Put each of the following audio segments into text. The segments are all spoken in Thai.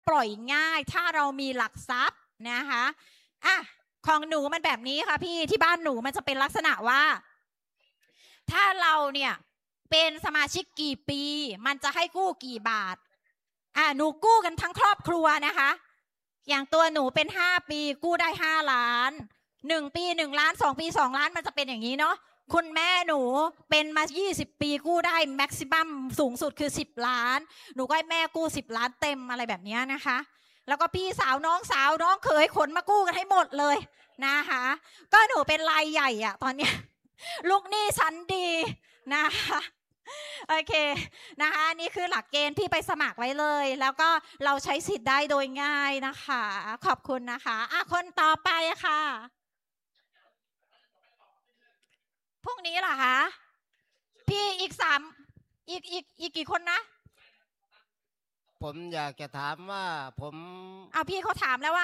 ปล่อยง่ายถ้าเรามีหลักทรัพย์นะคะอ่ะของหนูมันแบบนี้ค่ะพี่ที่บ้านหนูมันจะเป็นลักษณะว่าถ้าเราเนี่ยเป็นสมาชิกกี่ปีมันจะให้กู้กี่บาทหนูกู้กันทั้งครอบครัวนะคะอย่างตัวหนูเป็น5 ปีกู้ได้5 ล้าน1 ปี1 ล้าน2 ปี2 ล้านมันจะเป็นอย่างนี้เนาะคุณแม่หนูเป็นมา20 ปีกู้ได้แม็กซิมัมสูงสุดคือ10 ล้านหนูก็ให้แม่กู้10 ล้านเต็มอะไรแบบนี้นะคะแล้วก็พี่สาวน้องเขยขนมากู้กันให้หมดเลยนะคะก็หนูเป็นรายใหญ่อะตอนนี้ลูกหนี้ชั้นดีนะคะโอเคนะคะนี่คือหลักเกณฑ์พี่ไปสมัครไว้เลยแล้วก็เราใช้สิทธิ์ได้โดยง่ายนะคะขอบคุณนะคะคนต่อไปค่ะพรุ่งนี้เหรอคะพี่อีกกี่คนนะผมอยากจะถามว่าผมเอาพี่เขาถามแล้วว่า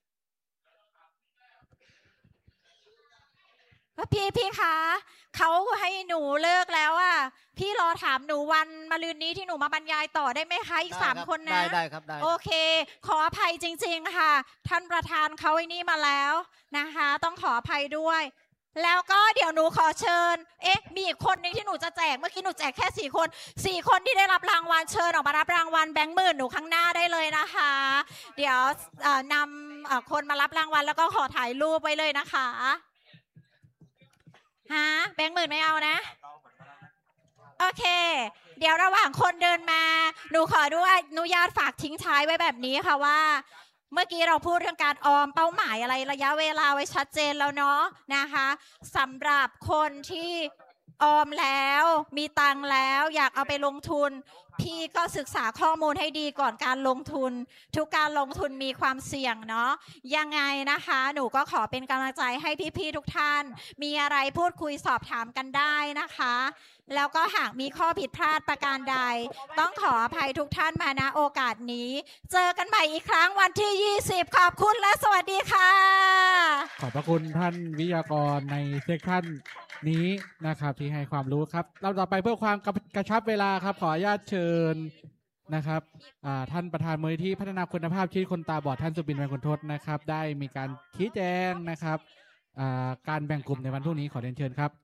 พี่คะเขาให้หนูเลิกแล้วพี่รอถามหนูวันมะรืนนี้ที่หนูมาบรรยายต่อได้ไหมคะอีก3 คนนะได้ครับได้โอเคขออภัยจริงๆค่ะท่านประธานเขาไอ้นี่มาแล้วนะคะต้องขออภัยด้วยแล้วก็เดี๋ยวหนูขอเชิญมีอีกคนนึงที่หนูจะแจกเมื่อกี้หนูแจกแค่4 คนที่ได้รับรางวัลเชิญออกมารับรางวัลแบงค์หมื่นหนูข้างหน้าได้เลยนะคะเดี๋ยวนำคนมารับรางวัลแล้วก็ขอถ่ายรูปไว้เลยนะคะแบงค์หมื่นไม่เอานะโอเคเดี๋ยวระหว่างคนเดินมาหนูขอด้วยอนุญาตฝากทิ้งท้ายไว้แบบนี้ค่ะว่าเมื่อกี้เราพูดเรื่องการออมเป้าหมายอะไรระยะเวลาไว้ชัดเจนแล้วเนาะนะคะสำหรับคนที่ออมแล้วมีตังแล้วอยากเอาไปลงทุนพี่ก็ศึกษาข้อมูลให้ดีก่อนการลงทุนทุกการลงทุนมีความเสี่ยงเนาะยังไงนะคะหนูก็ขอเป็นกำลังใจให้พี่ๆทุกท่านมีอะไรพูดคุยสอบถามกันได้นะคะแล้วก็หากมีข้อผิดพลาดประการใดต้องขออภัยทุกท่านมาณโอกาสนี้เจอกันใหม่อีกครั้งวันที่20ขอบคุณและสวัสดีค่ะขอบพระคุณท่านวิทยากรในเซสชั่นนี้นะครับที่ให้ความรู้ครับเราต่อไปเพื่อความกระชับเวลาครับขออนุญาตเชิญนะครับท่านประธานมูลนิธิพัฒนาคุณภาพชีวิตคนตาบอดท่านสุบิน แวงคุณทศนะครับได้มีการชี้แจงนะครับการแบ่งกลุ่มในวันพรุ่งนี้ขอเรียนเชิญครับ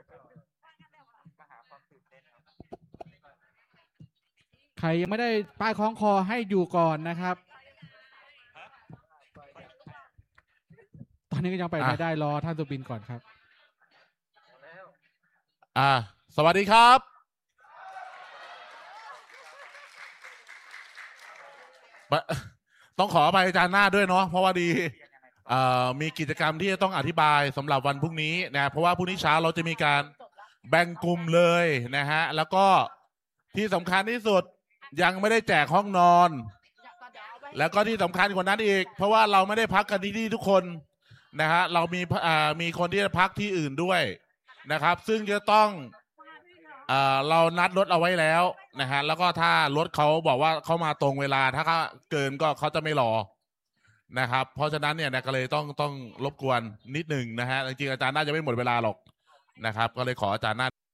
ใครยังไม่ได้ป้ายคล้องคอให้อยู่ก่อนนะครับตอนนี้ก็ยังไปไม่ได้รอท่านสุบินก่อนครับสวัสดีครับต้องขออภัยอาจารย์หน้าด้วยเนาะเพราะว่าดีมีกิจกรรมที่จะต้องอธิบายสำหรับวันพรุ่งนี้นะเพราะว่าพรุ่งนี้เช้าเราจะมีการแบ่งกลุ่มเลยนะฮะแล้วก็ที่สำคัญที่สุดยังไม่ได้แจกห้องนอนแล้วก็ที่สำคัญกว่านั้นอีกเพราะว่าเราไม่ได้พักกันที่นี่ทุกคนนะฮะเรามีคนที่จะพักที่อื่นด้วยนะครับซึ่งจะต้องเรานัดรถเอาไว้แล้วนะฮะแล้วก็ถ้ารถเขาบอกว่าเขามาตรงเวลาถ้าเกินก็เขาจะไม่รอนะครับเพราะฉะนั้นเนี่ยก็เลยต้องรบกวนนิดหนึ่งนะฮะจริงๆอาจารย์น่าจะไม่หมดเวลาหรอกนะครับก็เลยขออาจารย์น่า